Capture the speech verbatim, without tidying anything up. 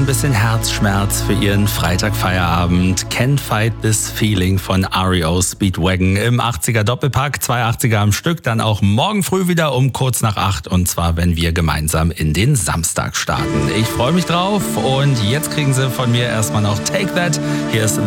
bisschen Herzschmerz für Ihren Freitagfeierabend. Can't Fight This Feeling von R E O Speedwagon im achtziger Doppelpack, zwei achtziger am Stück, dann auch morgen früh wieder um kurz nach acht und zwar, wenn wir gemeinsam in den Samstag starten. Ich freue mich drauf und jetzt kriegen Sie von mir erstmal noch Take That. Hier ist